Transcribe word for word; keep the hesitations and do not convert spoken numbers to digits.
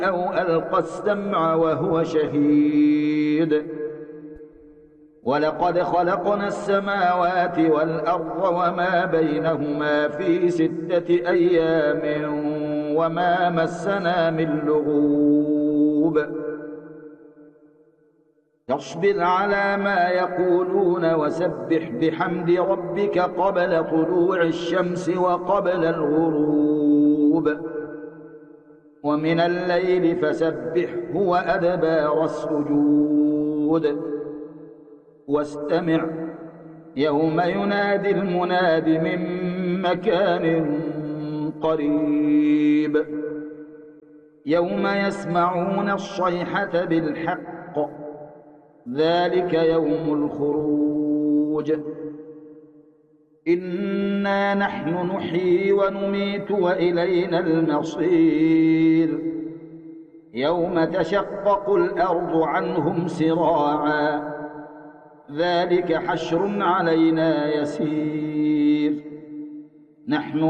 أو ألقى السمع وهو شهيد. ولقد خلقنا السماوات والأرض وما بينهما في ستة أيام وما مسنا من لغوب. فاصبر على ما يقولون وسبح بحمد ربك قبل طلوع الشمس وقبل الغروب، ومن الليل فسبحه وأدبار السجود. واستمع يوم ينادي المناد من مكان قريب، يوم يسمعون الصيحة بالحق، ذلك يوم الخروج. إنا نحن نحيي ونميت وإلينا المصير. يوم تشقق الأرض عنهم سراعا، ذلك حشر علينا يسير. نحن